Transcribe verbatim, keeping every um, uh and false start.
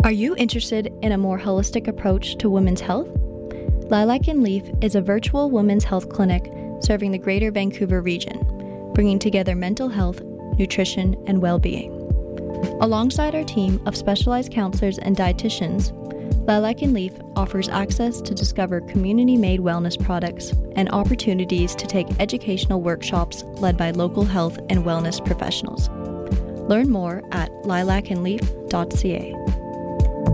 Are you interested in a more holistic approach to women's health? Lilac and Leaf is a virtual women's health clinic serving the Greater Vancouver region, bringing together mental health, nutrition, and well-being. Alongside our team of specialized counselors and dietitians, Lilac and Leaf offers access to discover community-made wellness products and opportunities to take educational workshops led by local health and wellness professionals. Learn more at lilac and leaf dot c a.